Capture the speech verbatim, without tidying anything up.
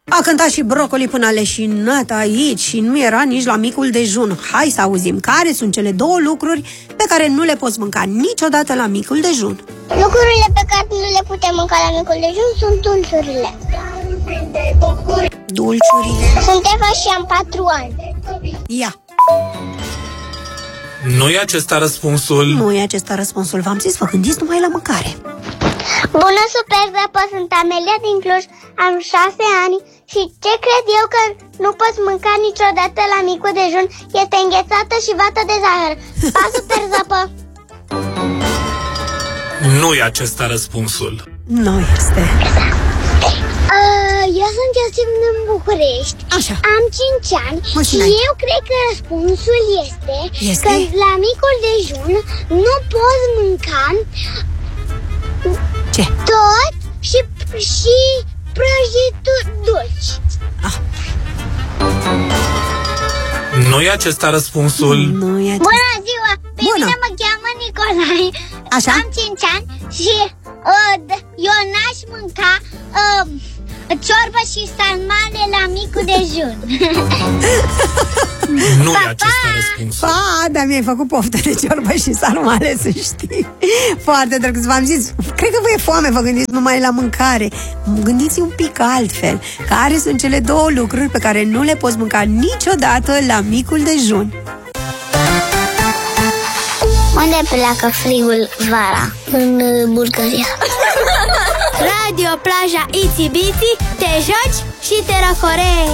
A cântat și Brocoli până a leșinat aici și nu era nici la micul dejun. Hai să auzim care sunt cele două lucruri pe care nu le poți mânca niciodată la micul dejun. Lucrurile pe care nu le putem mânca la micul dejun sunt dulciurile. Dulciurile? Sunt Eva și am patru ani. Ia. Nu e acesta răspunsul? Nu e acesta răspunsul, v-am zis, vă gândiți numai la mâncare. Bună, super zăpă, sunt Amelia din Cluj, am șase ani și ce cred eu că nu poți mânca niciodată la micul dejun este înghețată și vată de zahăr. Pa, super zăpă! Nu e acesta răspunsul. Nu este. Uh, eu sunt Iosif din București. Așa. Am cinci ani și eu cred că răspunsul este, este că la micul dejun nu poți mânca ce? Tot și, și prăjituri dulci. Ah. Nu e acesta răspunsul? Nu e acesta. Bună ziua! Pe Bună. mine mă cheamă Nicolae. Așa? Am cinci ani și uh, eu n-aș mânca uh, ciorbă și sarmale la micul dejun. Nu e acesta răspunsul. Pa, dar mi-ai făcut poftă de ciorbă și sarmale, să știi. Foarte drăguț, v-am zis. Cred că vă e foame, vă gândiți numai la mâncare. Gândiți un pic altfel. Care sunt cele două lucruri pe care nu le poți mânca niciodată la micul dejun? Unde pleacă frigul vara? În uh, Bulgaria. Radio Plaja Itsy Bitsy, te joci și te răcorești.